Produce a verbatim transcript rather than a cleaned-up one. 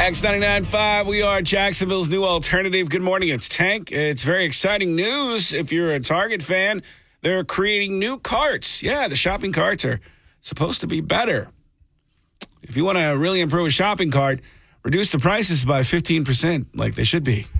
X ninety-nine point five, we are Jacksonville's new alternative. Good morning, it's Tank. It's very exciting news. If you're a Target fan, they're creating new carts. Yeah, the shopping carts are supposed to be better. If you want to really improve a shopping cart, reduce the prices by fifteen percent like they should be.